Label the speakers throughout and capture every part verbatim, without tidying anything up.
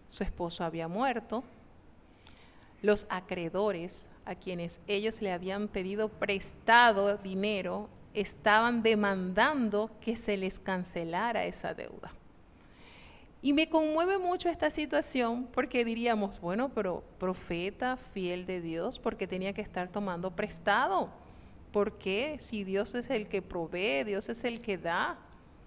Speaker 1: su esposo había muerto. Los acreedores a quienes ellos le habían pedido prestado dinero estaban demandando que se les cancelara esa deuda. Y me conmueve mucho esta situación porque diríamos, bueno, pero profeta fiel de Dios, ¿por qué tenía que estar tomando prestado? ¿Por qué? Si Dios es el que provee, Dios es el que da.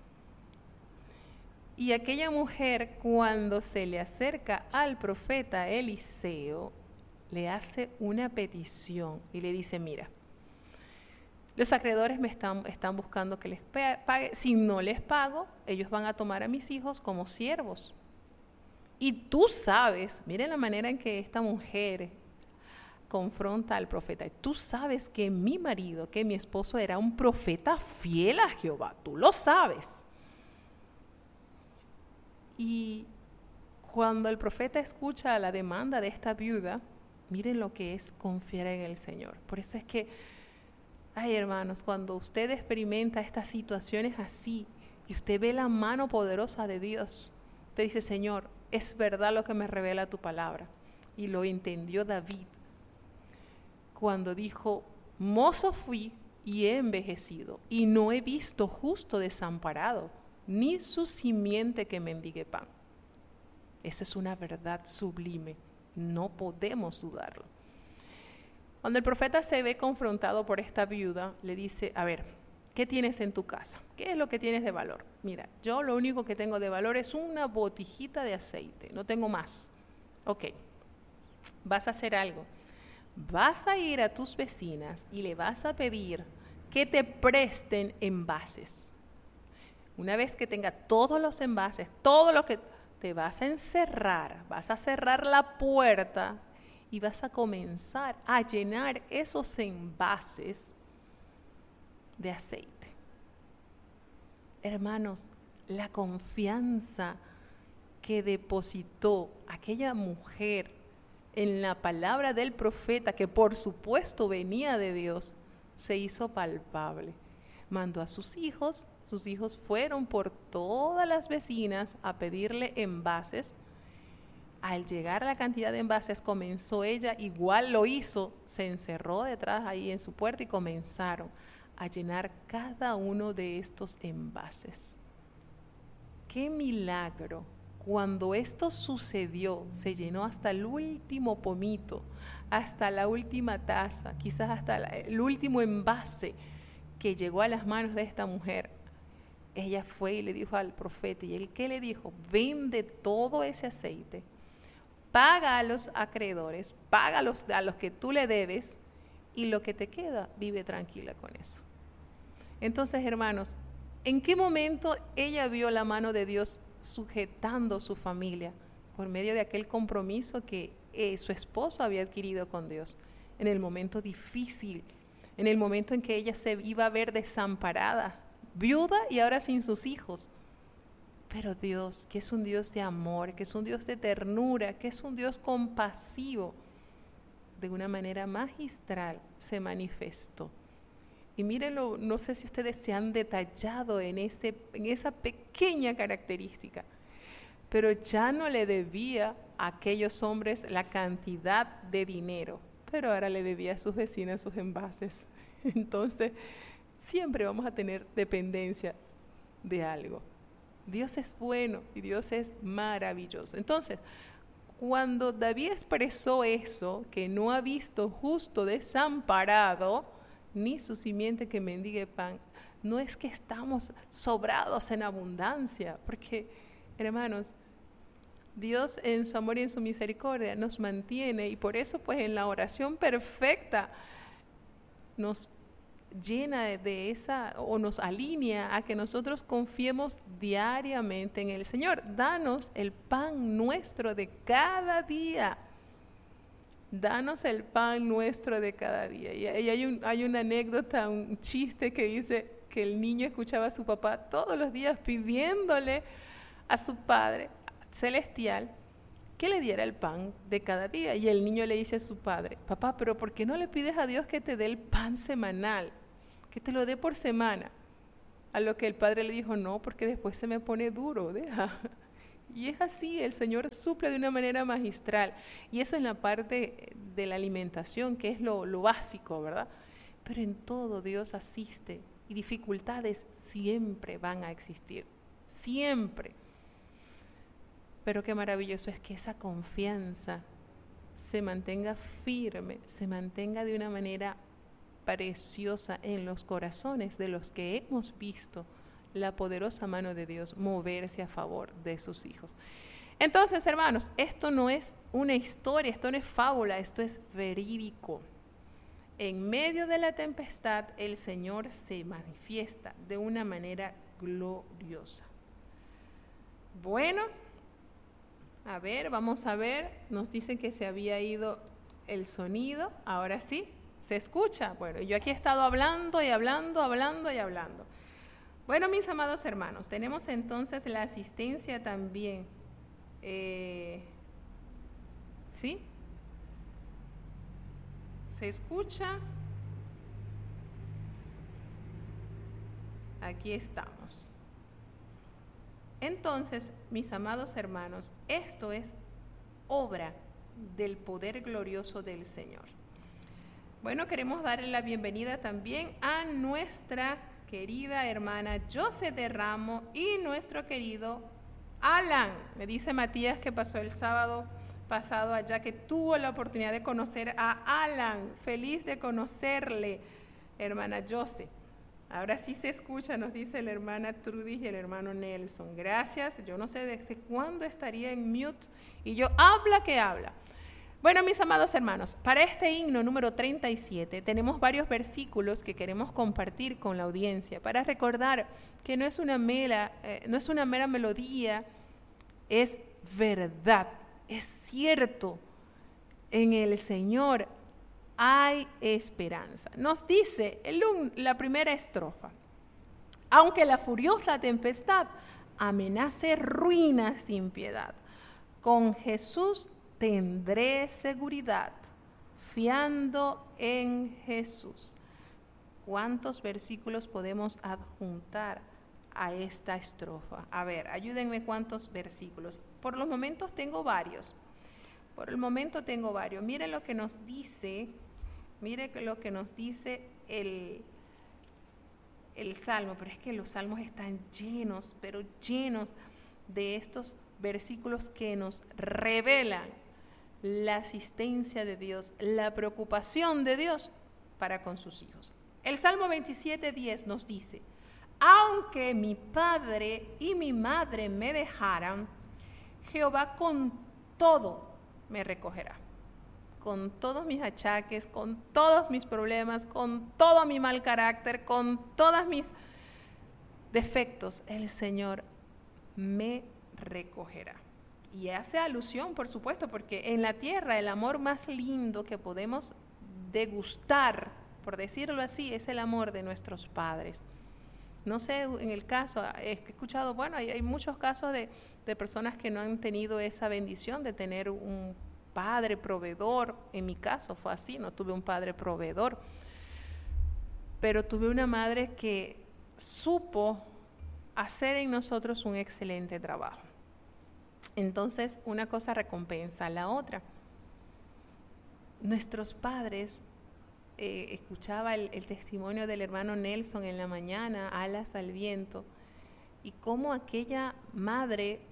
Speaker 1: Y aquella mujer, cuando se le acerca al profeta Eliseo, le hace una petición y le dice, mira, los acreedores me están, están buscando que les pague. Si no les pago, ellos van a tomar a mis hijos como siervos. Y tú sabes, miren la manera en que esta mujer confronta al profeta. Tú sabes que mi marido, que mi esposo era un profeta fiel a Jehová. Tú lo sabes. Y cuando el profeta escucha la demanda de esta viuda, miren lo que es confiar en el Señor. Por eso es que ay, hermanos, cuando usted experimenta estas situaciones así y usted ve la mano poderosa de Dios, usted dice, Señor, es verdad lo que me revela tu palabra. Y lo entendió David cuando dijo, mozo fui y he envejecido y no he visto justo desamparado, ni su simiente que mendigue pan. Esa es una verdad sublime, no podemos dudarlo. Cuando el profeta se ve confrontado por esta viuda, le dice, a ver, ¿qué tienes en tu casa? ¿Qué es lo que tienes de valor? Mira, yo lo único que tengo de valor es una botijita de aceite, no tengo más. Ok, vas a hacer algo. Vas a ir a tus vecinas y le vas a pedir que te presten envases. Una vez que tenga todos los envases, todo lo que te vas a encerrar, vas a cerrar la puerta y vas a comenzar a llenar esos envases de aceite. Hermanos, la confianza que depositó aquella mujer en la palabra del profeta, que por supuesto venía de Dios, se hizo palpable. Mandó a sus hijos, sus hijos fueron por todas las vecinas a pedirle envases. Al llegar a la cantidad de envases, comenzó ella, igual lo hizo, se encerró detrás ahí en su puerta y comenzaron a llenar cada uno de estos envases. ¡Qué milagro! Cuando esto sucedió, se llenó hasta el último pomito, hasta la última taza, quizás hasta el último envase que llegó a las manos de esta mujer. Ella fue y le dijo al profeta, ¿y él qué le dijo? Vende todo ese aceite, paga a los acreedores, paga a los, a los que tú le debes, y lo que te queda, vive tranquila con eso. Entonces, hermanos, ¿en qué momento ella vio la mano de Dios sujetando su familia por medio de aquel compromiso que eh, su esposo había adquirido con Dios? En el momento difícil, en el momento en que ella se iba a ver desamparada, viuda y ahora sin sus hijos. Pero Dios, que es un Dios de amor, que es un Dios de ternura, que es un Dios compasivo, de una manera magistral se manifestó. Y mírenlo, no sé si ustedes se han detallado en, ese, en esa pequeña característica, pero ya no le debía a aquellos hombres la cantidad de dinero, pero ahora le debía a sus vecinas sus envases. Entonces, siempre vamos a tener dependencia de algo. Dios es bueno y Dios es maravilloso. Entonces, cuando David expresó eso, que no ha visto justo desamparado, ni su simiente que mendigue pan, no es que estamos sobrados en abundancia, porque, hermanos, Dios en su amor y en su misericordia nos mantiene, y por eso pues en la oración perfecta nos llena de esa, o nos alinea a que nosotros confiemos diariamente en el Señor. Danos el pan nuestro de cada día. Danos el pan nuestro de cada día. Y hay, un, hay una anécdota, un chiste que dice que el niño escuchaba a su papá todos los días pidiéndole a su Padre celestial que le diera el pan de cada día. Y el niño le dice a su padre, papá, pero ¿por qué no le pides a Dios que te dé el pan semanal? Que te lo dé por semana. A lo que el padre le dijo, no, porque después se me pone duro, deja. Y es así, el Señor suple de una manera magistral. Y eso en la parte de la alimentación, que es lo, lo básico, ¿verdad? Pero en todo Dios asiste y dificultades siempre van a existir, siempre. Pero qué maravilloso es que esa confianza se mantenga firme, se mantenga de una manera preciosa en los corazones de los que hemos visto la poderosa mano de Dios moverse a favor de sus hijos. Entonces, hermanos, esto no es una historia, esto no es fábula, esto es verídico. En medio de la tempestad, el Señor se manifiesta de una manera gloriosa. Bueno, a ver, vamos a ver, nos dicen que se había ido el sonido, ahora sí, se escucha. Bueno, yo aquí he estado hablando y hablando, hablando y hablando. Bueno, mis amados hermanos, tenemos entonces la asistencia también. Eh, ¿Sí? ¿Se escucha? Aquí estamos. Entonces, mis amados hermanos, esto es obra del poder glorioso del Señor. Bueno, queremos darle la bienvenida también a nuestra querida hermana José de Ramo y nuestro querido Alan. Me dice Matías que pasó el sábado pasado allá, que tuvo la oportunidad de conocer a Alan. Feliz de conocerle, hermana José. Ahora sí se escucha, nos dice la hermana Trudy y el hermano Nelson. Gracias, yo no sé desde cuándo estaría en mute y yo habla que habla. Bueno, mis amados hermanos, para este himno número treinta y siete tenemos varios versículos que queremos compartir con la audiencia para recordar que no es una mera, eh, no es una mera melodía, es verdad, es cierto. En el Señor hay esperanza. Nos dice el, la primera estrofa: aunque la furiosa tempestad amenace ruina sin piedad, con Jesús tendré seguridad, fiando en Jesús. ¿Cuántos versículos podemos adjuntar a esta estrofa? A ver, ayúdenme, ¿cuántos versículos? Por los momentos tengo varios. Por el momento tengo varios. Miren lo que nos dice, miren lo que nos dice el, el Salmo. Pero es que los Salmos están llenos, pero llenos de estos versículos que nos revelan la asistencia de Dios, la preocupación de Dios para con sus hijos. El Salmo veintisiete, diez nos dice: aunque mi padre y mi madre me dejaran, Jehová con todo me recogerá. Con todos mis achaques, con todos mis problemas, con todo mi mal carácter, con todos mis defectos, el Señor me recogerá. Y hace alusión, por supuesto, porque en la tierra el amor más lindo que podemos degustar, por decirlo así, es el amor de nuestros padres. No sé, en el caso, he escuchado, bueno, hay, hay muchos casos de, de personas que no han tenido esa bendición de tener un padre proveedor. En mi caso fue así, no tuve un padre proveedor, pero tuve una madre que supo hacer en nosotros un excelente trabajo. Entonces, una cosa recompensa a la otra. Nuestros padres, eh, escuchaba el, el testimonio del hermano Nelson en la mañana, alas al viento, y cómo aquella madre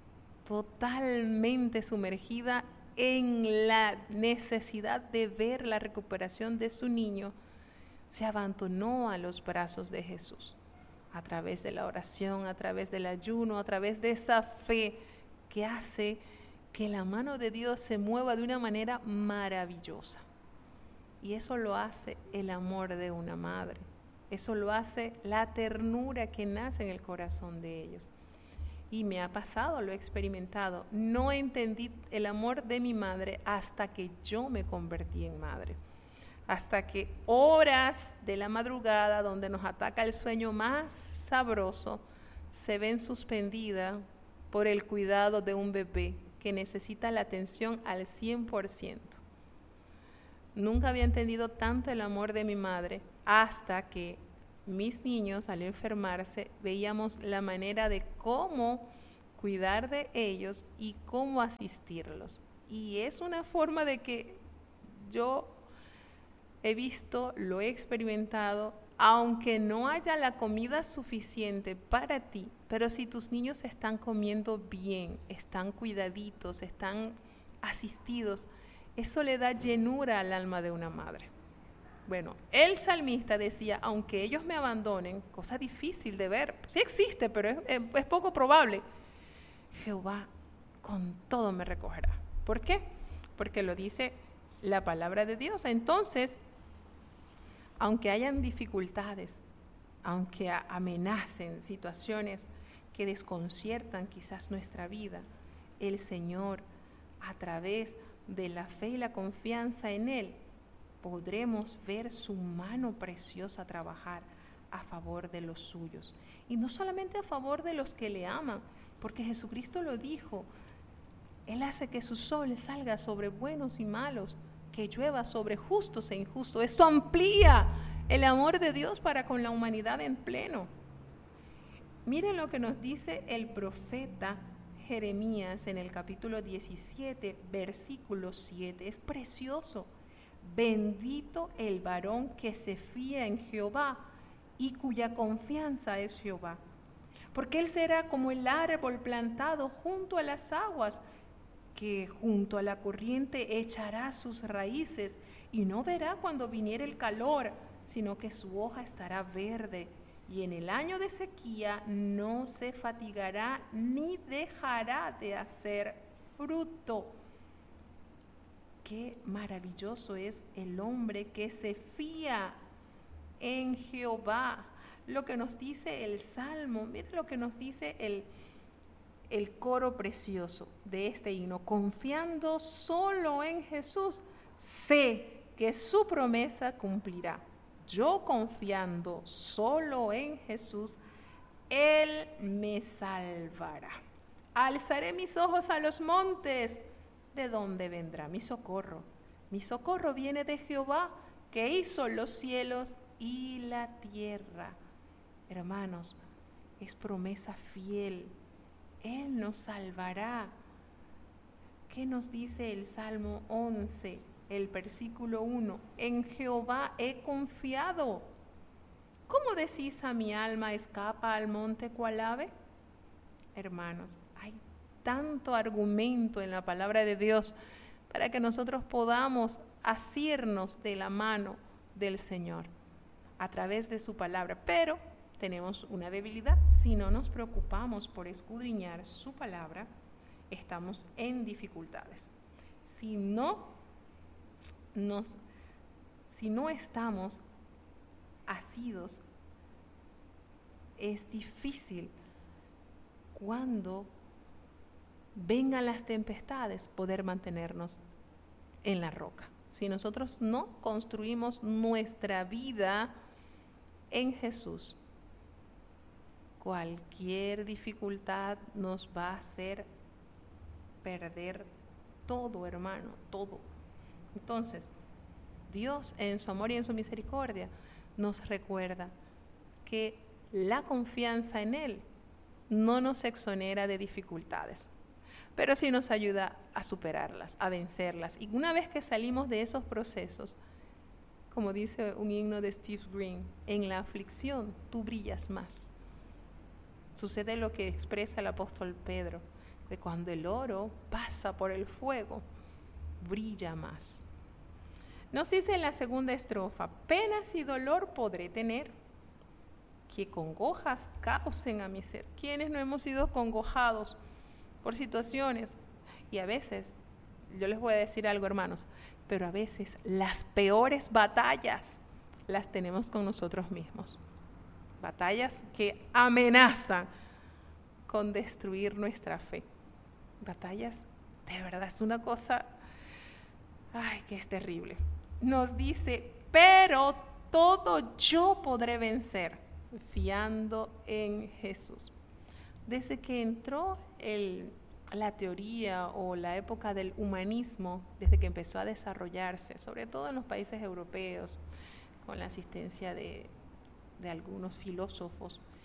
Speaker 1: totalmente sumergida en la necesidad de ver la recuperación de su niño, se abandonó a los brazos de Jesús, a través de la oración, a través del ayuno, a través de esa fe que hace que la mano de Dios se mueva de una manera maravillosa. Y eso lo hace el amor de una madre, eso lo hace la ternura que nace en el corazón de ellos. Y me ha pasado, lo he experimentado. No entendí el amor de mi madre hasta que yo me convertí en madre. Hasta que horas de la madrugada, donde nos ataca el sueño más sabroso, se ven suspendidas por el cuidado de un bebé que necesita la atención al cien por ciento. Nunca había entendido tanto el amor de mi madre hasta que mis niños, al enfermarse, veíamos la manera de cómo cuidar de ellos y cómo asistirlos. Y es una forma de que yo he visto, lo he experimentado, aunque no haya la comida suficiente para ti, pero si tus niños están comiendo bien, están cuidaditos, están asistidos, eso le da llenura al alma de una madre. Bueno, el salmista decía, aunque ellos me abandonen, cosa difícil de ver, sí existe, pero es, es, es poco probable, Jehová con todo me recogerá. ¿Por qué? Porque lo dice la palabra de Dios. Entonces, aunque hayan dificultades, aunque amenacen situaciones que desconciertan quizás nuestra vida, el Señor, a través de la fe y la confianza en Él, podremos ver su mano preciosa trabajar a favor de los suyos. Y no solamente a favor de los que le aman, porque Jesucristo lo dijo, Él hace que su sol salga sobre buenos y malos, que llueva sobre justos e injustos. Esto amplía el amor de Dios para con la humanidad en pleno. Miren lo que nos dice el profeta Jeremías en el capítulo diecisiete, versículo siete. Es precioso. Bendito el varón que se fía en Jehová y cuya confianza es Jehová. Porque él será como el árbol plantado junto a las aguas, que junto a la corriente echará sus raíces y no verá cuando viniere el calor, sino que su hoja estará verde y en el año de sequía no se fatigará ni dejará de hacer fruto. Qué maravilloso es el hombre que se fía en Jehová. Lo que nos dice el Salmo, miren lo que nos dice el el coro precioso de este himno: confiando solo en Jesús, sé que su promesa cumplirá. Yo confiando solo en Jesús, Él me salvará. Alzaré mis ojos a los montes, ¿de dónde vendrá mi socorro? Mi socorro viene de Jehová, que hizo los cielos y la tierra. Hermanos, es promesa fiel. Él nos salvará. ¿Qué nos dice el Salmo once, el versículo uno? En Jehová he confiado. ¿Cómo decís a mi alma, escapa al monte cual ave? Hermanos, hay tanto argumento en la palabra de Dios para que nosotros podamos asirnos de la mano del Señor a través de su palabra, pero tenemos una debilidad. Si no nos preocupamos por escudriñar su palabra, estamos en dificultades. Si no, nos, si no estamos asidos, es difícil cuando vengan las tempestades poder mantenernos en la roca. Si nosotros no construimos nuestra vida en Jesús, cualquier dificultad nos va a hacer perder todo, hermano, todo. Entonces, Dios en su amor y en su misericordia nos recuerda que la confianza en Él no nos exonera de dificultades, pero sí nos ayuda a superarlas, a vencerlas. Y una vez que salimos de esos procesos, como dice un himno de Steve Green, en la aflicción tú brillas más. Sucede lo que expresa el apóstol Pedro, que cuando el oro pasa por el fuego, brilla más. Nos dice en la segunda estrofa: penas y dolor podré tener, que congojas causen a mi ser. ¿Quiénes no hemos sido congojados por situaciones? Y a veces, yo les voy a decir algo, hermanos, pero a veces las peores batallas las tenemos con nosotros mismos. Batallas que amenazan con destruir nuestra fe. Batallas, de verdad, es una cosa, ay, que es terrible. Nos dice, pero todo yo podré vencer, fiando en Jesús. Desde que entró el, la teoría o la época del humanismo, desde que empezó a desarrollarse, sobre todo en los países europeos, con la asistencia de de algunos filósofos,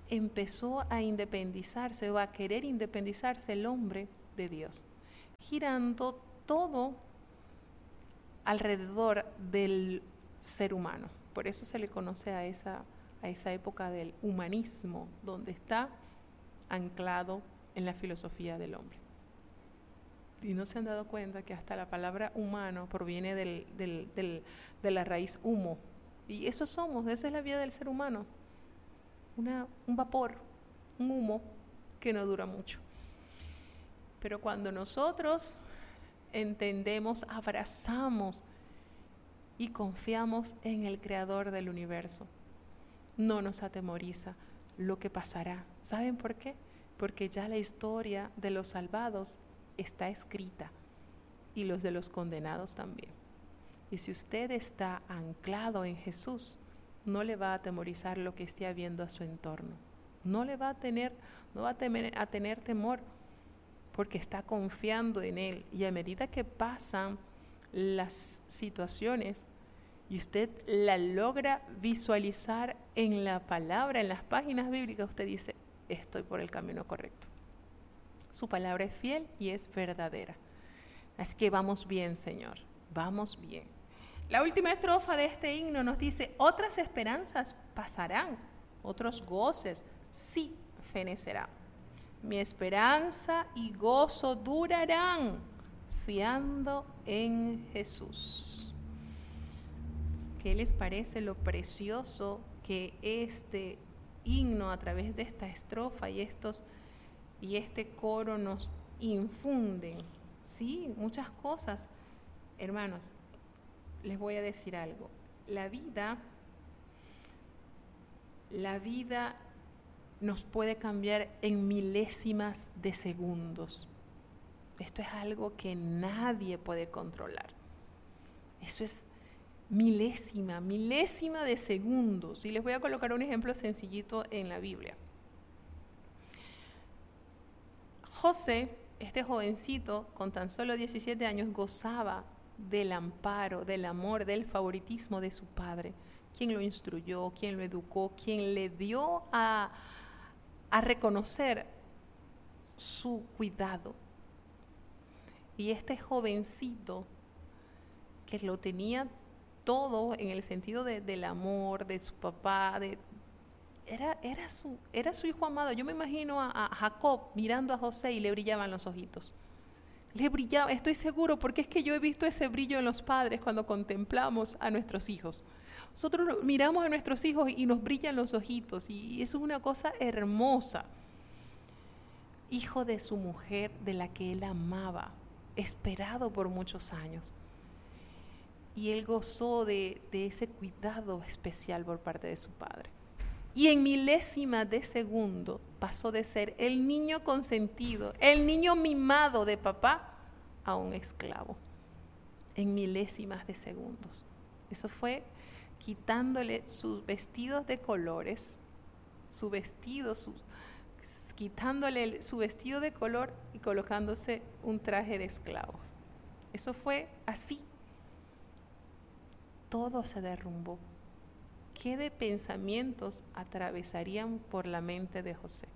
Speaker 1: empezó a independizarse o a querer independizarse el hombre de Dios, girando todo alrededor del ser humano. Por eso se le conoce a esa, a esa época del humanismo, donde está anclado en la filosofía del hombre. Y no se han dado cuenta que hasta la palabra humano proviene del, del, del, de la raíz humo. Y eso somos, esa es la vida del ser humano. Una, un vapor, un humo que no dura mucho. Pero cuando nosotros entendemos, abrazamos y confiamos en el Creador del universo, no nos atemoriza lo que pasará. ¿Saben por qué? Porque ya la historia de los salvados está escrita y los de los condenados también. Y si usted está anclado en Jesús, no le va a atemorizar lo que esté habiendo a su entorno. No le va a tener, no va a, temer, a tener temor, porque está confiando en Él. Y a medida que pasan las situaciones y usted la logra visualizar en la palabra, en las páginas bíblicas, usted dice, estoy por el camino correcto. Su palabra es fiel y es verdadera. Así que vamos bien, Señor, vamos bien. La última estrofa de este himno nos dice, otras esperanzas pasarán, otros goces sí fenecerán. Mi esperanza y gozo durarán, fiando en Jesús. ¿Qué les parece lo precioso que este himno a través de esta estrofa y estos y este coro nos infunden? Sí, muchas cosas. Hermanos, les voy a decir algo. La vida, la vida nos puede cambiar en milésimas de segundos. Esto es algo que nadie puede controlar. Eso es milésima, milésima de segundos. Y les voy a colocar un ejemplo sencillito en la Biblia. José, este jovencito con tan solo diecisiete años, gozaba del amparo, del amor, del favoritismo de su padre, quien lo instruyó, quien lo educó, quien le dio a, a reconocer su cuidado. Y este jovencito que lo tenía todo en el sentido de, del amor, de su papá, de, era, era, su, era su hijo amado. Yo me imagino a, a Jacob mirando a José y le brillaban los ojitos. Le brillaba, estoy seguro, porque es que yo he visto ese brillo en los padres cuando contemplamos a nuestros hijos. Nosotros miramos a nuestros hijos y nos brillan los ojitos, y eso es una cosa hermosa. Hijo de su mujer, de la que él amaba, esperado por muchos años. Y él gozó de, de ese cuidado especial por parte de su padre. Y en milésimas de segundo pasó de ser el niño consentido, el niño mimado de papá, a un esclavo. En milésimas de segundos. Eso fue quitándole sus vestidos de colores, su vestido, su, quitándole su vestido de color y colocándose un traje de esclavos. Eso fue así. Todo se derrumbó. ¿Qué de pensamientos atravesarían por la mente de José?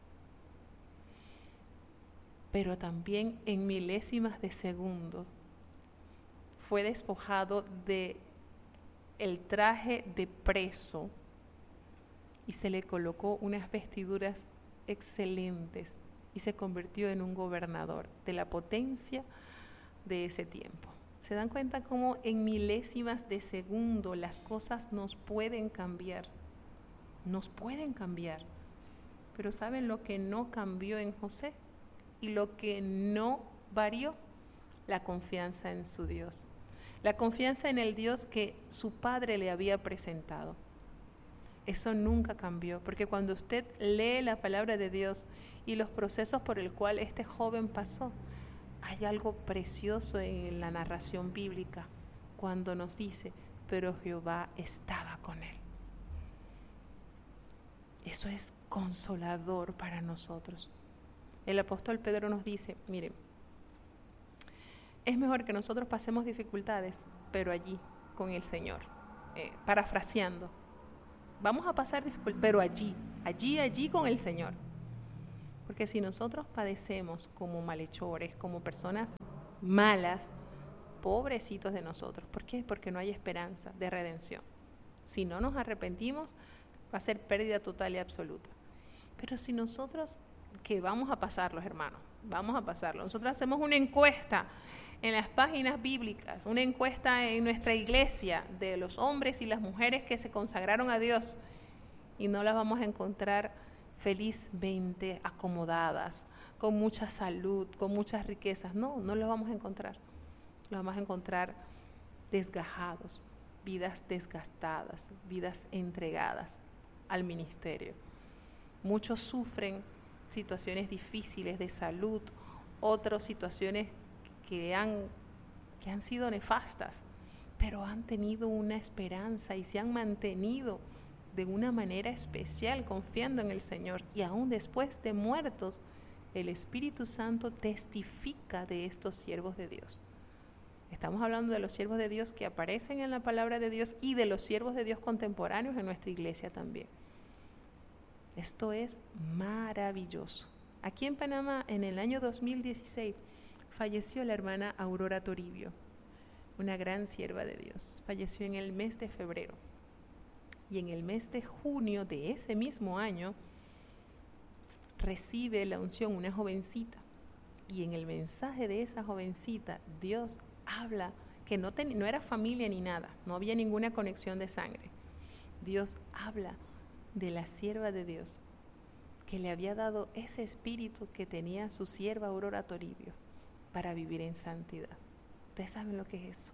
Speaker 1: Pero también en milésimas de segundo fue despojado de el traje de preso y se le colocó unas vestiduras excelentes y se convirtió en un gobernador de la potencia de ese tiempo. ¿Se dan cuenta cómo en milésimas de segundo las cosas nos pueden cambiar? Nos pueden cambiar. Pero ¿saben lo que no cambió en José? Y lo que no varió, la confianza en su Dios. La confianza en el Dios que su padre le había presentado. Eso nunca cambió, porque cuando usted lee la palabra de Dios y los procesos por el cual este joven pasó, hay algo precioso en la narración bíblica cuando nos dice, pero Jehová estaba con él. Eso es consolador para nosotros. El apóstol Pedro nos dice, miren, es mejor que nosotros pasemos dificultades, pero allí con el Señor, eh, parafraseando. vamos a pasar dificultades, pero allí, allí, allí con el Señor. Porque si nosotros padecemos como malhechores, como personas malas, pobrecitos de nosotros. ¿Por qué? Porque no hay esperanza de redención. Si no nos arrepentimos, va a ser pérdida total y absoluta. Pero si nosotros, que vamos a pasarlos, hermanos, vamos a pasarlo. Nosotros hacemos una encuesta en las páginas bíblicas, una encuesta en nuestra iglesia de los hombres y las mujeres que se consagraron a Dios, y no las vamos a encontrar felizmente acomodadas, con mucha salud, con muchas riquezas. No, no las vamos a encontrar. Las vamos a encontrar desgajados, vidas desgastadas, vidas entregadas al ministerio. Muchos sufren situaciones difíciles de salud, otras situaciones que han, que han sido nefastas, pero han tenido una esperanza y se han mantenido de una manera especial confiando en el Señor. Y aún después de muertos, el Espíritu Santo testifica de estos siervos de Dios. Estamos hablando de los siervos de Dios que aparecen en la palabra de Dios y de los siervos de Dios contemporáneos en nuestra iglesia también. Esto es maravilloso. Aquí en Panamá, en el año dos mil dieciséis, falleció la hermana Aurora Toribio, una gran sierva de Dios. Falleció en el mes de febrero. Y en el mes de junio de ese mismo año, recibe la unción una jovencita. Y en el mensaje de esa jovencita, Dios habla que no, ten, no era familia ni nada, no había ninguna conexión de sangre. Dios habla de la sierva de Dios, que le había dado ese espíritu que tenía su sierva Aurora Toribio para vivir en santidad. Ustedes saben lo que es eso.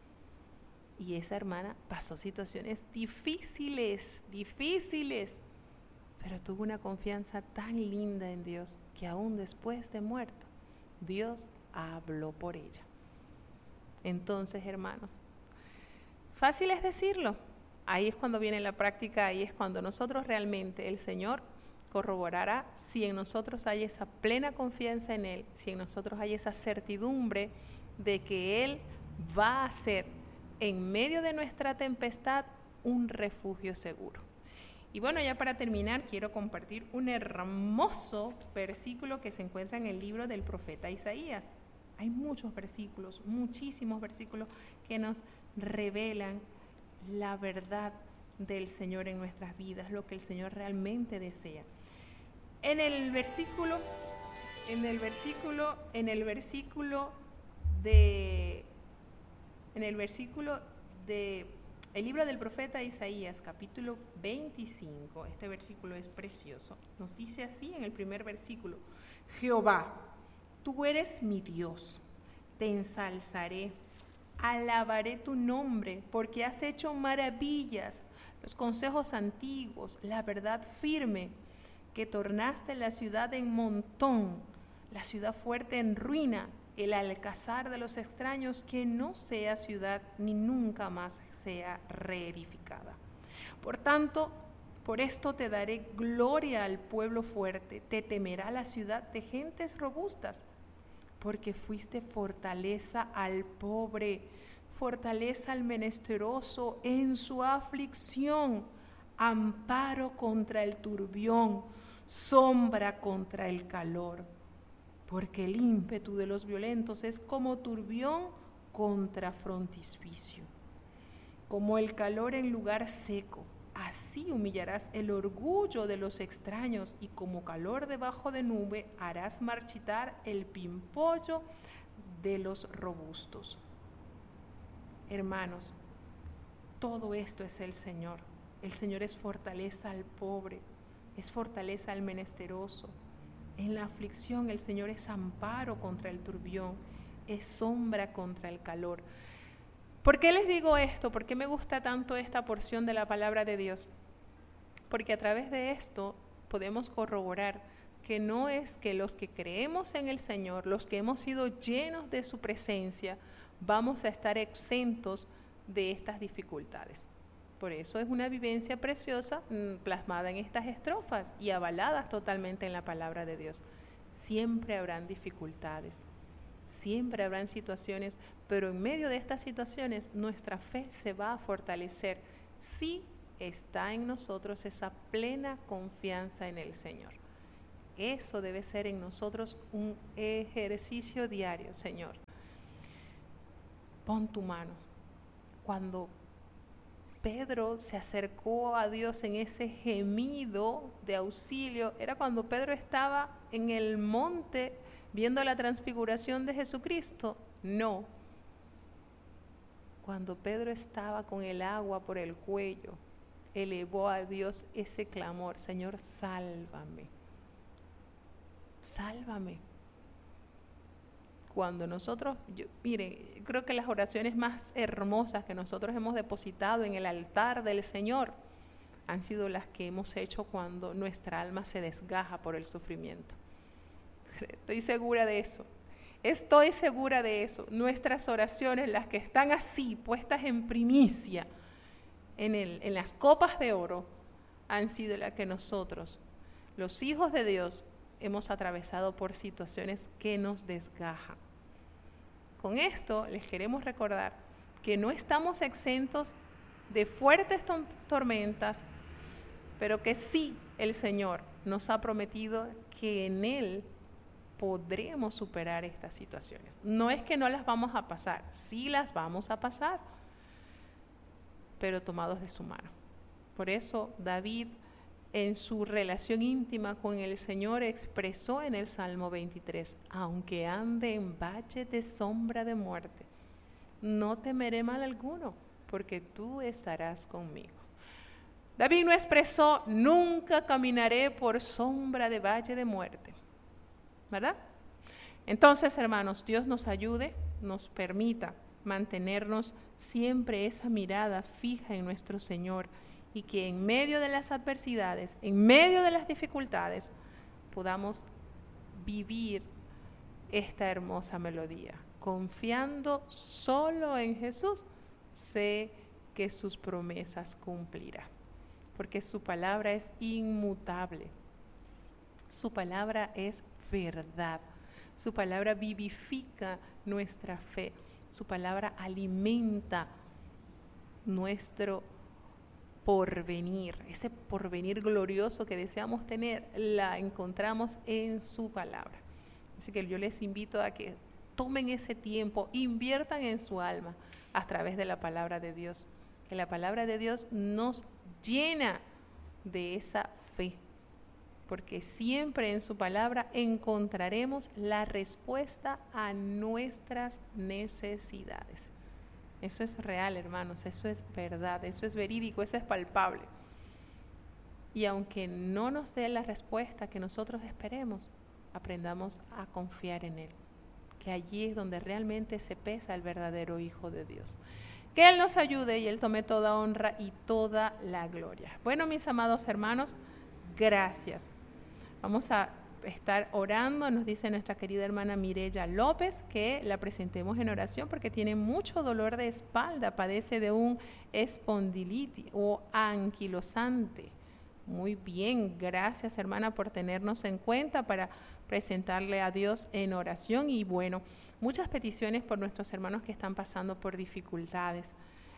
Speaker 1: Y esa hermana pasó situaciones difíciles, difíciles, pero tuvo una confianza tan linda en Dios que aún después de muerto, Dios habló por ella. Entonces, hermanos, fácil es decirlo. Ahí es cuando viene la práctica, ahí es cuando nosotros realmente, el Señor corroborará si en nosotros hay esa plena confianza en Él, si en nosotros hay esa certidumbre de que Él va a ser en medio de nuestra tempestad un refugio seguro. Y bueno, ya para terminar, quiero compartir un hermoso versículo que se encuentra en el libro del profeta Isaías. Hay muchos versículos, muchísimos versículos que nos revelan la verdad del Señor en nuestras vidas, lo que el Señor realmente desea. En el versículo, en el versículo, en el versículo de, en el versículo de el libro del profeta Isaías, capítulo veinticinco, este versículo es precioso. Nos dice así en el primer versículo: Jehová, tú eres mi Dios, te ensalzaré. Alabaré tu nombre, porque has hecho maravillas, los consejos antiguos, la verdad firme, que tornaste la ciudad en montón, la ciudad fuerte en ruina, el alcázar de los extraños, que no sea ciudad ni nunca más sea reedificada. Por tanto, por esto te daré gloria al pueblo fuerte, te temerá la ciudad de gentes robustas, porque fuiste fortaleza al pobre, fortaleza al menesteroso en su aflicción, amparo contra el turbión, sombra contra el calor. Porque el ímpetu de los violentos es como turbión contra frontispicio, como el calor en lugar seco. Así humillarás el orgullo de los extraños, y como calor debajo de nube harás marchitar el pimpollo de los robustos. Hermanos, todo esto es el Señor. El Señor es fortaleza al pobre, es fortaleza al menesteroso. En la aflicción el Señor es amparo contra el turbión, es sombra contra el calor. ¿Por qué les digo esto? ¿Por qué me gusta tanto esta porción de la palabra de Dios? Porque a través de esto podemos corroborar que no es que los que creemos en el Señor, los que hemos sido llenos de su presencia, vamos a estar exentos de estas dificultades. Por eso es una vivencia preciosa mmm, plasmada en estas estrofas y avaladas totalmente en la palabra de Dios. Siempre habrán dificultades. Siempre habrán situaciones, pero en medio de estas situaciones nuestra fe se va a fortalecer si está en nosotros esa plena confianza en el Señor. Eso debe ser en nosotros un ejercicio diario, Señor. Pon tu mano. Cuando Pedro se acercó a Dios en ese gemido de auxilio, era cuando Pedro estaba en el monte viendo la transfiguración de Jesucristo. No. Cuando Pedro estaba con el agua por el cuello, elevó a Dios ese clamor: Señor, sálvame, sálvame. Cuando nosotros, yo, miren, creo que las oraciones más hermosas que nosotros hemos depositado en el altar del Señor han sido las que hemos hecho cuando nuestra alma se desgaja por el sufrimiento. Estoy segura de eso. Estoy segura de eso. Nuestras oraciones, las que están así, puestas en primicia, en, el, en las copas de oro, han sido las que nosotros, los hijos de Dios, hemos atravesado por situaciones que nos desgajan. Con esto les queremos recordar que no estamos exentos de fuertes tormentas, pero que sí el Señor nos ha prometido que en Él podremos superar estas situaciones. No es que no las vamos a pasar, sí las vamos a pasar, pero tomados de su mano. Por eso David, en su relación íntima con el Señor, expresó en el Salmo veintitrés: aunque ande en valle de sombra de muerte, no temeré mal alguno, porque tú estarás conmigo. David no expresó: nunca caminaré por sombra de valle de muerte, ¿verdad? Entonces, hermanos, Dios nos ayude, nos permita mantenernos siempre esa mirada fija en nuestro Señor, y que en medio de las adversidades, en medio de las dificultades, podamos vivir esta hermosa melodía. Confiando solo en Jesús, sé que sus promesas cumplirá, porque su palabra es inmutable. Su palabra es verdad. Su palabra vivifica nuestra fe. Su palabra alimenta nuestro porvenir. Ese porvenir glorioso que deseamos tener, la encontramos en su palabra. Así que yo les invito a que tomen ese tiempo, inviertan en su alma a través de la palabra de Dios. Que la palabra de Dios nos llena de esa fe, porque siempre en su palabra encontraremos la respuesta a nuestras necesidades. Eso es real, hermanos, eso es verdad, eso es verídico, eso es palpable. Y aunque no nos dé la respuesta que nosotros esperemos, aprendamos a confiar en Él, que allí es donde realmente se pesa el verdadero Hijo de Dios. Que Él nos ayude y Él tome toda honra y toda la gloria. Bueno, mis amados hermanos, gracias. Vamos a estar orando, nos dice nuestra querida hermana Mireya López, que la presentemos en oración porque tiene mucho dolor de espalda, padece de un espondilitis o anquilosante. Muy bien, gracias hermana por tenernos en cuenta para presentarle a Dios en oración. Y bueno, muchas peticiones por nuestros hermanos que están pasando por dificultades.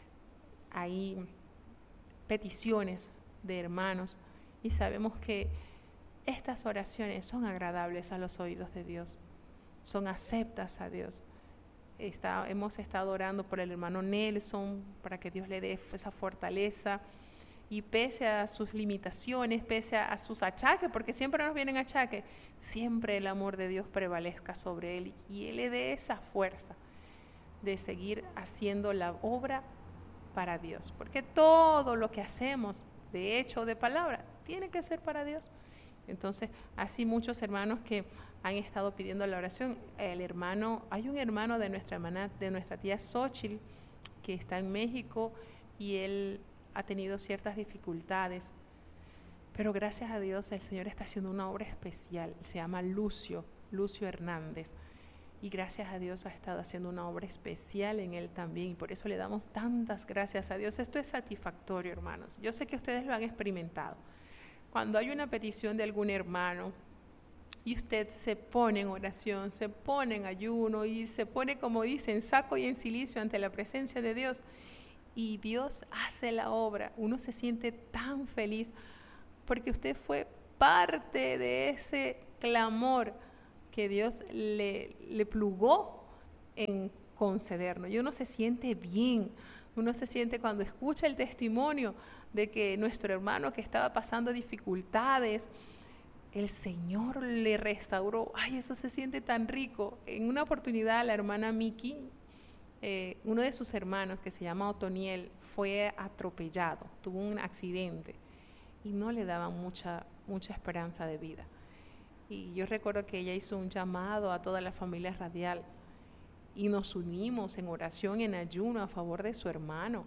Speaker 1: Hay peticiones de hermanos y sabemos que estas oraciones son agradables a los oídos de Dios, son aceptas a Dios. Está, hemos estado orando por el hermano Nelson, para que Dios le dé esa fortaleza, y pese a sus limitaciones, pese a, a sus achaques, porque siempre nos vienen achaques, siempre el amor de Dios prevalezca sobre él, y Él le dé esa fuerza de seguir haciendo la obra para Dios, porque todo lo que hacemos, de hecho o de palabra, tiene que ser para Dios. Entonces, así muchos hermanos que han estado pidiendo la oración. El hermano, hay un hermano de nuestra hermana, de nuestra tía Xochitl, que está en México y él ha tenido ciertas dificultades, pero gracias a Dios el Señor está haciendo una obra especial. Se llama Lucio, Lucio Hernández, y gracias a Dios ha estado haciendo una obra especial en él también, y por eso le damos tantas gracias a Dios. Esto es satisfactorio, hermanos. Yo sé que ustedes lo han experimentado. Cuando hay una petición de algún hermano y usted se pone en oración, se pone en ayuno y se pone, como dicen, en saco y en cilicio ante la presencia de Dios, y Dios hace la obra. Uno se siente tan feliz porque usted fue parte de ese clamor que Dios le, le plugó en concedernos. Y uno se siente bien, uno se siente cuando escucha el testimonio de que nuestro hermano que estaba pasando dificultades, el Señor le restauró. Ay, eso se siente tan rico. En una oportunidad la hermana Miki, eh, uno de sus hermanos que se llama Otoniel, fue atropellado, tuvo un accidente y no le daban mucha, mucha esperanza de vida. Y yo recuerdo que ella hizo un llamado a toda la familia radial y nos unimos en oración, en ayuno a favor de su hermano,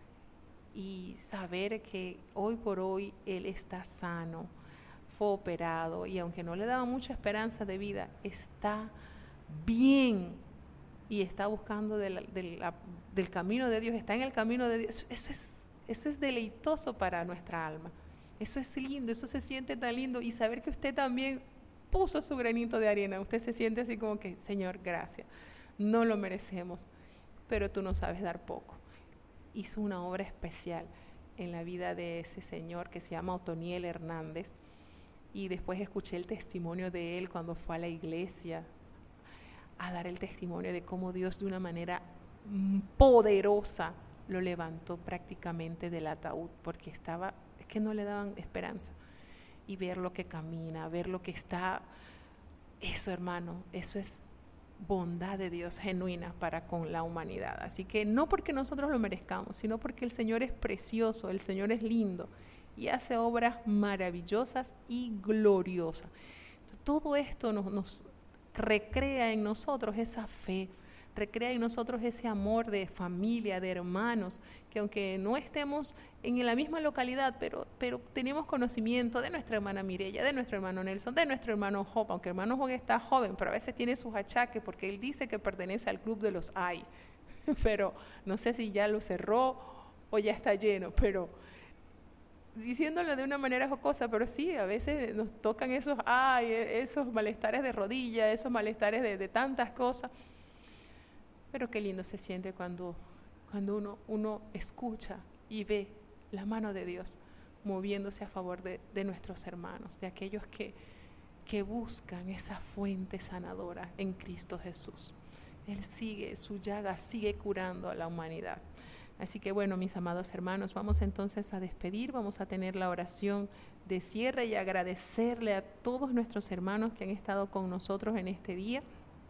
Speaker 1: y saber que hoy por hoy él está sano, fue operado, y aunque no le daba mucha esperanza de vida, está bien y está buscando de la, de la, del camino de Dios, está en el camino de Dios. Eso es, eso es deleitoso para nuestra alma, eso es lindo, eso se siente tan lindo, y saber que usted también puso su granito de arena, usted se siente así como que, Señor, gracias, no lo merecemos, pero tú no sabes dar poco. Hizo una obra especial en la vida de ese señor que se llama Otoniel Hernández, y después escuché el testimonio de él cuando fue a la iglesia a dar el testimonio de cómo Dios de una manera poderosa lo levantó prácticamente del ataúd, porque estaba, es que no le daban esperanza, y ver lo que camina, ver lo que está, eso, hermano, eso es bondad de Dios genuina para con la humanidad. Así que no porque nosotros lo merezcamos, sino porque el Señor es precioso, el Señor es lindo y hace obras maravillosas y gloriosas. Todo esto nos, nos recrea en nosotros esa fe, recrea en nosotros ese amor de familia, de hermanos, que aunque no estemos en la misma localidad, pero, pero tenemos conocimiento de nuestra hermana Mireya, de nuestro hermano Nelson, de nuestro hermano Job, aunque el hermano Job está joven, pero a veces tiene sus achaques porque él dice que pertenece al club de los A I, pero no sé si ya lo cerró o ya está lleno, pero diciéndolo de una manera jocosa, pero sí, a veces nos tocan esos ay, esos malestares de rodilla, esos malestares de, de tantas cosas. Pero qué lindo se siente cuando, cuando uno, uno escucha y ve la mano de Dios moviéndose a favor de, de nuestros hermanos, de aquellos que, que buscan esa fuente sanadora en Cristo Jesús. Él sigue, su llaga sigue curando a la humanidad. Así que bueno, mis amados hermanos, vamos entonces a despedir, vamos a tener la oración de cierre y agradecerle a todos nuestros hermanos que han estado con nosotros en este día.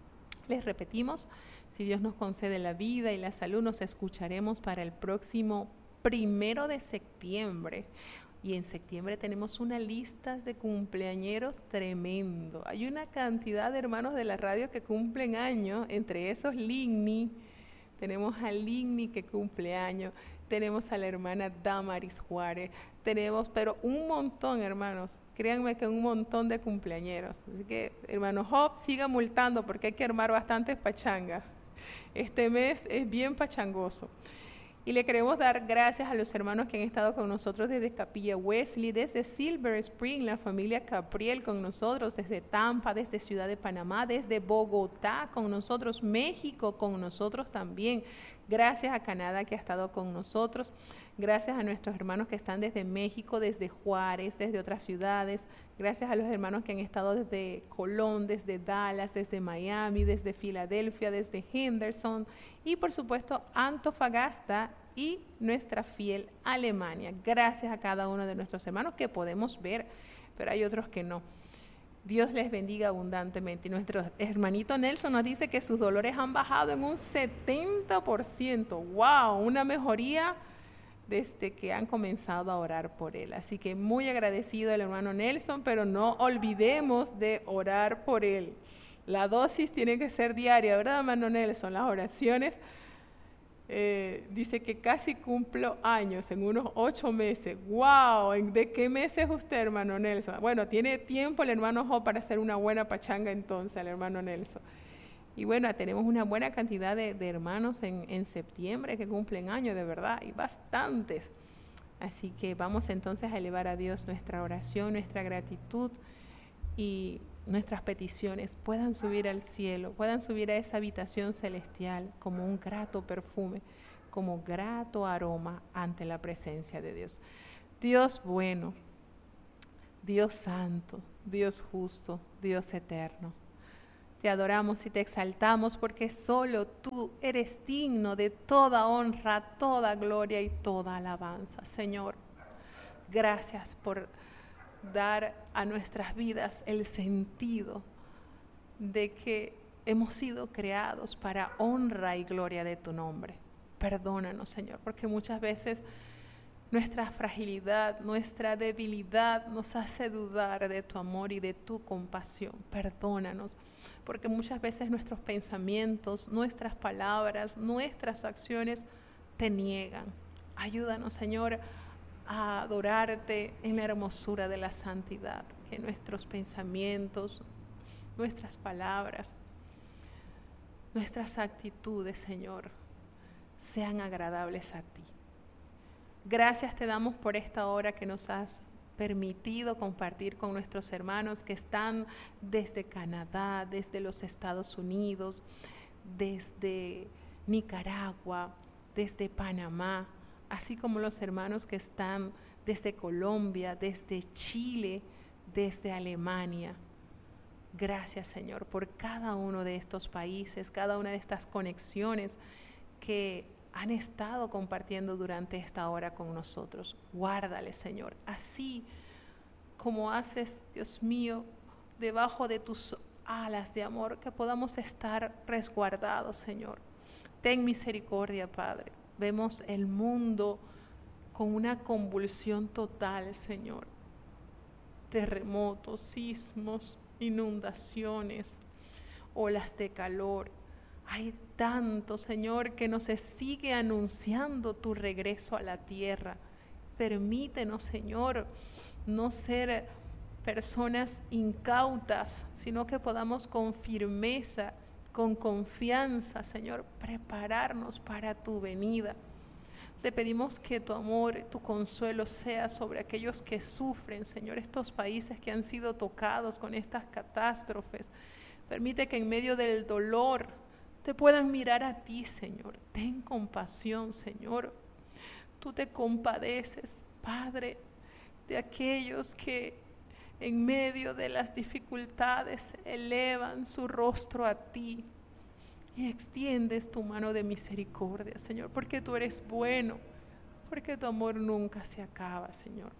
Speaker 1: Les repetimos, si Dios nos concede la vida y la salud, nos escucharemos para el próximo primero de septiembre. Y en septiembre tenemos una lista de cumpleañeros tremendo. Hay una cantidad de hermanos de la radio que cumplen años, entre esos Ligni. Tenemos a Ligni que cumple años, tenemos a la hermana Damaris Juárez, tenemos, pero un montón, hermanos, créanme que un montón de cumpleañeros. Así que, hermano Job, siga multando porque hay que armar bastantes pachangas. Este mes es bien pachangoso. Y le queremos dar gracias a los hermanos que han estado con nosotros desde Capilla Wesley, desde Silver Spring, la familia Capriel con nosotros, desde Tampa, desde Ciudad de Panamá, desde Bogotá con nosotros, México con nosotros también. Gracias a Canadá que ha estado con nosotros. Gracias a nuestros hermanos que están desde México, desde Juárez, desde otras ciudades. Gracias a los hermanos que han estado desde Colón, desde Dallas, desde Miami, desde Filadelfia, desde Henderson y por supuesto Antofagasta y nuestra fiel Alemania. Gracias a cada uno de nuestros hermanos que podemos ver, pero hay otros que no. Dios les bendiga abundantemente. Y nuestro hermanito Nelson nos dice que sus dolores han bajado en un setenta por ciento. ¡Wow! Una mejoría desde que han comenzado a orar por él. Así que muy agradecido al hermano Nelson, pero no olvidemos de orar por él. La dosis tiene que ser diaria, ¿verdad, hermano Nelson? Las oraciones, eh, dice que casi cumplo años, en unos ocho meses. ¡Wow! ¿De qué mes es usted, hermano Nelson? Bueno, tiene tiempo el hermano Job para hacer una buena pachanga entonces, el hermano Nelson. Y bueno, tenemos una buena cantidad de, de hermanos en, en septiembre que cumplen años, de verdad, y bastantes. Así que vamos entonces a elevar a Dios nuestra oración, nuestra gratitud y nuestras peticiones puedan subir al cielo, puedan subir a esa habitación celestial como un grato perfume como grato aroma ante la presencia de Dios. Dios bueno, Dios santo, Dios justo, Dios eterno. Te adoramos y te exaltamos porque solo tú eres digno de toda honra, toda gloria y toda alabanza. Señor, gracias por dar a nuestras vidas el sentido de que hemos sido creados para honra y gloria de tu nombre. Perdónanos, Señor, porque muchas veces nuestra fragilidad, nuestra debilidad nos hace dudar de tu amor y de tu compasión. Perdónanos, porque muchas veces nuestros pensamientos, nuestras palabras, nuestras acciones te niegan. Ayúdanos, Señor, a adorarte en la hermosura de la santidad, que nuestros pensamientos, nuestras palabras, nuestras actitudes, Señor, sean agradables a ti. Gracias te damos por esta hora que nos has permitido compartir con nuestros hermanos que están desde Canadá, desde los Estados Unidos, desde Nicaragua, desde Panamá, así como los hermanos que están desde Colombia, desde Chile, desde Alemania. Gracias, Señor, por cada uno de estos países, cada una de estas conexiones que han estado compartiendo durante esta hora con nosotros. Guárdale, Señor, así como haces, Dios mío, debajo de tus alas de amor, que podamos estar resguardados, Señor. Ten misericordia, Padre. Vemos el mundo con una convulsión total, Señor. Terremotos, sismos, inundaciones, olas de calor. Hay tanto, Señor, que nos sigue anunciando tu regreso a la tierra. Permítenos, Señor, no ser personas incautas, sino que podamos con firmeza, con confianza, Señor, prepararnos para tu venida. Te pedimos que tu amor, tu consuelo sea sobre aquellos que sufren, Señor, estos países que han sido tocados con estas catástrofes. Permite que en medio del dolor te puedan mirar a ti, Señor. Ten compasión, Señor. Tú te compadeces, Padre, de aquellos que en medio de las dificultades elevan su rostro a ti y extiendes tu mano de misericordia, Señor, porque tú eres bueno, porque tu amor nunca se acaba, Señor.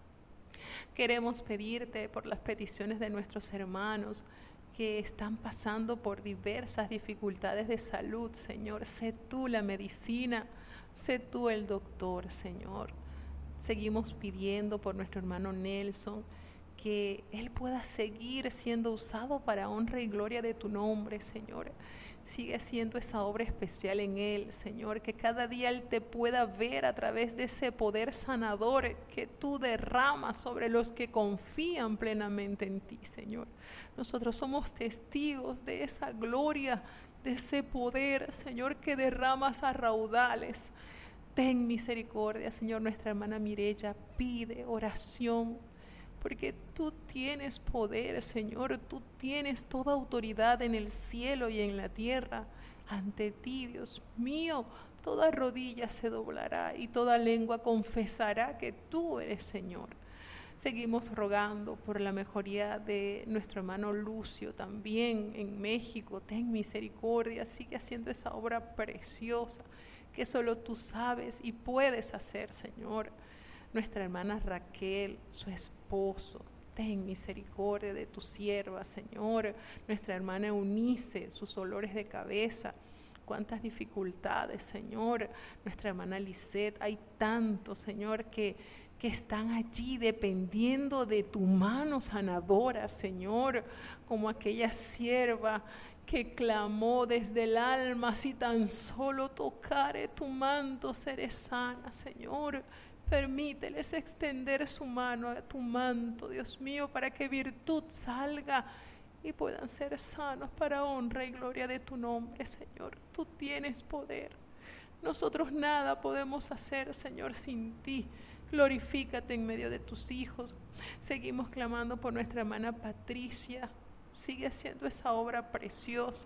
Speaker 1: Queremos pedirte por las peticiones de nuestros hermanos que están pasando por diversas dificultades de salud, Señor. Sé tú la medicina, sé tú el doctor, Señor. Seguimos pidiendo por nuestro hermano Nelson que él pueda seguir siendo usado para honra y gloria de tu nombre, Señor. Sigue haciendo esa obra especial en él, Señor, que cada día él te pueda ver a través de ese poder sanador que tú derramas sobre los que confían plenamente en ti, Señor. Nosotros somos testigos de esa gloria, de ese poder, Señor, que derramas a raudales. Ten misericordia, Señor. Nuestra hermana Mireya pide oración, porque tú tienes poder, Señor, tú tienes toda autoridad en el cielo y en la tierra. Ante ti, Dios mío, toda rodilla se doblará y toda lengua confesará que tú eres Señor. Seguimos rogando por la mejoría de nuestro hermano Lucio, también en México. Ten misericordia, sigue haciendo esa obra preciosa que solo tú sabes y puedes hacer, Señor. Nuestra hermana Raquel, su esposo, ten misericordia de tu sierva, Señor. Nuestra hermana Eunice, sus dolores de cabeza, cuántas dificultades, Señor. Nuestra hermana Lisette, hay tantos, Señor, que, que están allí dependiendo de tu mano sanadora, Señor, como aquella sierva que clamó desde el alma: si tan solo tocare tu manto, seré sana, Señor. Permíteles extender su mano a tu manto, Dios mío, para que virtud salga y puedan ser sanos para honra y gloria de tu nombre, Señor. Tú tienes poder. Nosotros nada podemos hacer, Señor, sin ti. Glorifícate en medio de tus hijos. Seguimos clamando por nuestra hermana Patricia. Sigue haciendo esa obra preciosa.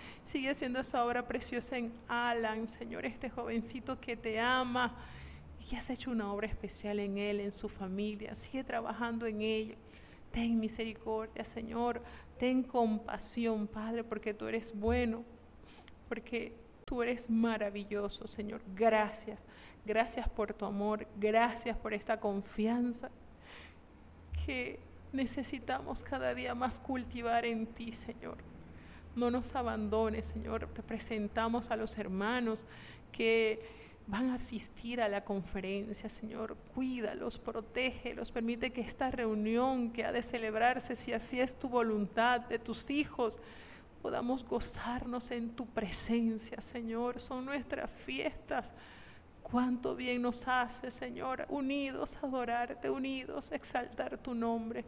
Speaker 1: Sigue haciendo esa obra preciosa en Alan, Señor, este jovencito que te ama y que has hecho una obra especial en él, en su familia. Sigue trabajando en ella. Ten misericordia, Señor. Ten compasión, Padre, porque tú eres bueno, porque tú eres maravilloso, Señor. Gracias. Gracias por tu amor. Gracias por esta confianza que necesitamos cada día más cultivar en ti, Señor. No nos abandones, Señor. Te presentamos a los hermanos que van a asistir a la conferencia, Señor. Cuídalos, protégelos, permite que esta reunión que ha de celebrarse, si así es tu voluntad, de tus hijos, podamos gozarnos en tu presencia, Señor. Son nuestras fiestas. Cuánto bien nos hace, Señor, unidos a adorarte, unidos a exaltar tu nombre.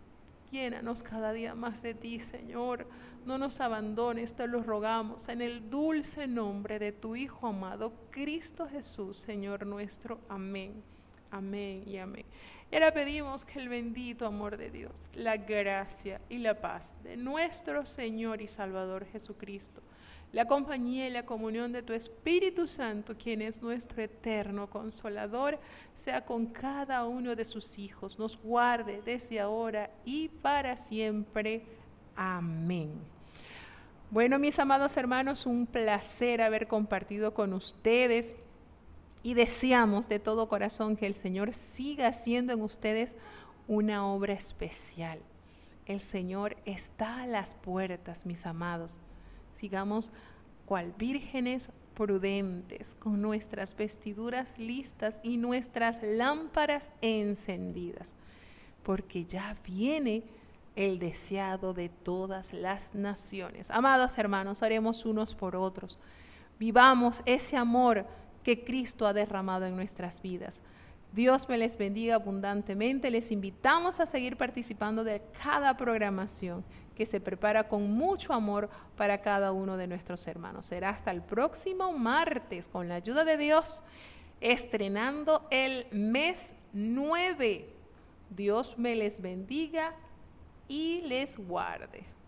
Speaker 1: Llénanos cada día más de ti, Señor. No nos abandones, te lo rogamos, en el dulce nombre de tu Hijo amado, Cristo Jesús, Señor nuestro. Amén, amén y amén. Y ahora pedimos que el bendito amor de Dios, la gracia y la paz de nuestro Señor y Salvador Jesucristo, la compañía y la comunión de tu Espíritu Santo, quien es nuestro eterno Consolador, sea con cada uno de sus hijos, nos guarde desde ahora y para siempre. Amén. Bueno, mis amados hermanos, un placer haber compartido con ustedes y deseamos de todo corazón que el Señor siga haciendo en ustedes una obra especial. El Señor está a las puertas, mis amados. Sigamos cual vírgenes prudentes, con nuestras vestiduras listas y nuestras lámparas encendidas, porque ya viene el deseado de todas las naciones. Amados hermanos, oremos unos por otros. Vivamos ese amor que Cristo ha derramado en nuestras vidas. Dios me les bendiga abundantemente. Les invitamos a seguir participando de cada programación que se prepara con mucho amor para cada uno de nuestros hermanos. Será hasta el próximo martes, con la ayuda de Dios, estrenando el mes nueve. Dios me les bendiga y les guarde.